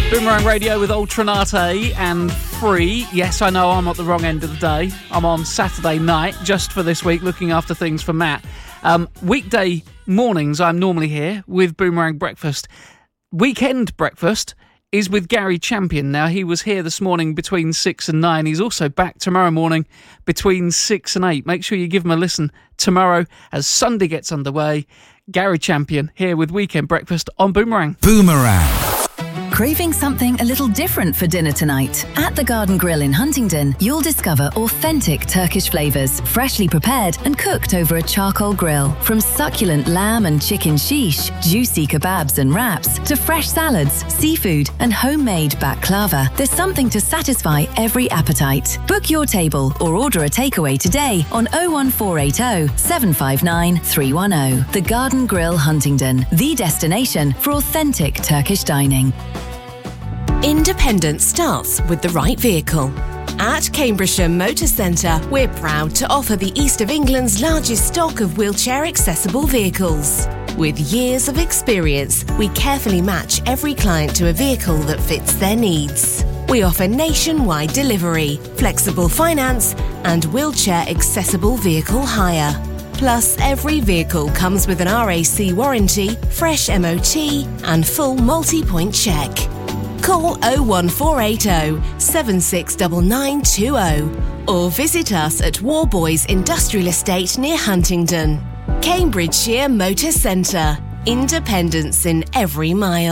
Boomerang Radio with Ultranate and Free. Yes, I know I'm at the wrong end of the day. I'm on Saturday night just for this week, looking after things for Matt. Weekday mornings, I'm normally here with Boomerang Breakfast. Weekend breakfast is with Gary Champion. Now, he was here this morning between 6 and 9. He's also back tomorrow morning between 6 and 8. Make sure you give him a listen tomorrow as Sunday gets underway. Gary Champion here with Weekend Breakfast on Boomerang. Boomerang. Craving something a little different for dinner tonight? At the Garden Grill in Huntingdon, you'll discover authentic Turkish flavours, freshly prepared and cooked over a charcoal grill. From succulent lamb and chicken shish, juicy kebabs and wraps, to fresh salads, seafood and homemade baklava, there's something to satisfy every appetite. Book your table or order a takeaway today on 01480 759 310. The Garden Grill Huntingdon, the destination for authentic Turkish dining. Independence starts with the right vehicle. At Cambridgeshire Motor Centre, we're proud to offer the East of England's largest stock of wheelchair-accessible vehicles. With years of experience, we carefully match every client to a vehicle that fits their needs. We offer nationwide delivery, flexible finance, and wheelchair-accessible vehicle hire. Plus, every vehicle comes with an RAC warranty, fresh MOT, and full multi-point check. Call 01480 769920 or visit us at Warboys Industrial Estate near Huntingdon. Cambridgeshire Motor Centre. Independence in every mile.